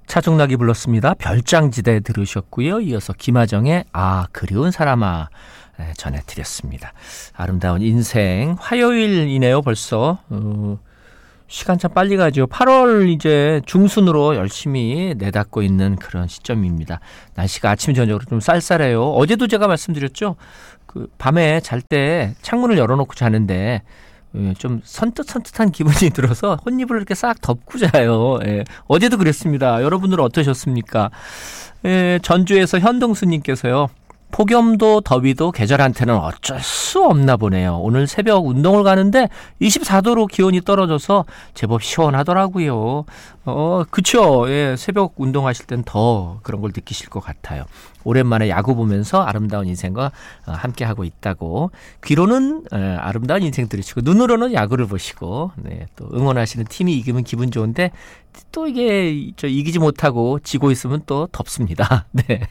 차중락이 불렀습니다. 별장지대 들으셨고요. 이어서 김하정의 그리운 사람아 전해드렸습니다. 아름다운 인생 화요일이네요. 벌써 시간 참 빨리 가죠. 8월 이제 중순으로 열심히 내닫고 있는 그런 시점입니다. 날씨가 아침 저녁으로 좀 쌀쌀해요. 어제도 제가 말씀드렸죠. 그 밤에 잘 때 창문을 열어놓고 자는데 좀 선뜻선뜻한 기분이 들어서 혼이불을 이렇게 싹 덮고 자요. 어제도 그랬습니다. 여러분들은 어떠셨습니까? 전주에서 현동수님께서요. 폭염도 더위도 계절한테는 어쩔 수 없나 보네요. 오늘 새벽 운동을 가는데 24도로 기온이 떨어져서 제법 시원하더라고요. 그쵸. 새벽 운동하실 땐 더 그런 걸 느끼실 것 같아요. 오랜만에 야구 보면서 아름다운 인생과 함께하고 있다고. 귀로는 아름다운 인생 들으시고 눈으로는 야구를 보시고 또 응원하시는 팀이 이기면 기분 좋은데 또 이게 이기지 못하고 지고 있으면 또 덥습니다. 네.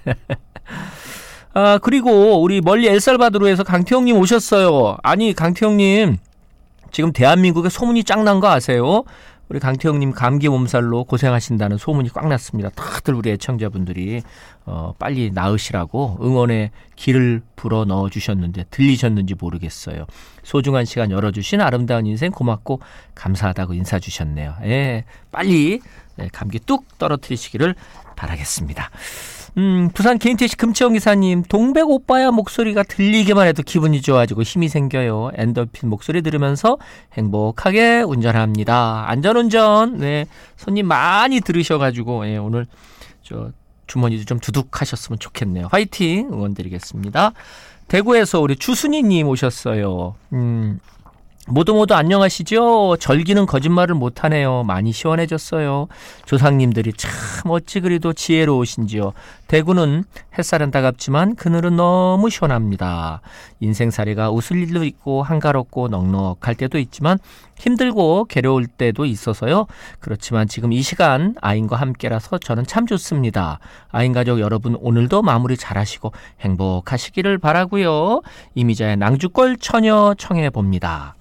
그리고 우리 멀리 엘살바도르에서 강태형님 오셨어요. 아니 강태형님 지금 대한민국에 소문이 짱 난 거 아세요? 우리 강태형님 감기 몸살로 고생하신다는 소문이 꽉 났습니다. 다들 우리 애청자분들이 빨리 나으시라고 응원의 길을 불어 넣어주셨는데 들리셨는지 모르겠어요. 소중한 시간 열어주신 아름다운 인생 고맙고 감사하다고 인사 주셨네요. 빨리 감기 뚝 떨어뜨리시기를 바라겠습니다. 부산 개인택시 금채영 기사님, 동백 오빠야 목소리가 들리기만 해도 기분이 좋아지고 힘이 생겨요. 엔돌핀 목소리 들으면서 행복하게 운전합니다. 안전운전. 손님 많이 들으셔가지고 오늘 주머니도 좀 두둑하셨으면 좋겠네요. 화이팅 응원드리겠습니다. 대구에서 우리 주순이님 오셨어요. 모두 안녕하시죠? 절기는 거짓말을 못하네요. 많이 시원해졌어요. 조상님들이 참 어찌 그리도 지혜로우신지요. 대구는 햇살은 따갑지만 그늘은 너무 시원합니다. 인생살이가 웃을 일도 있고 한가롭고 넉넉할 때도 있지만 힘들고 괴로울 때도 있어서요. 그렇지만 지금 이 시간 아인과 함께라서 저는 참 좋습니다. 아인 가족 여러분 오늘도 마무리 잘하시고 행복하시기를 바라고요. 이미자의 낭주골 처녀 청해봅니다.